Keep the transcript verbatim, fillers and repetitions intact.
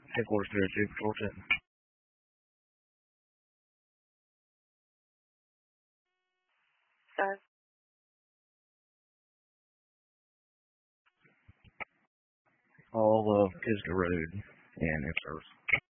Headquarters here at two four ten. Sir, All of Pisgah Road and F service.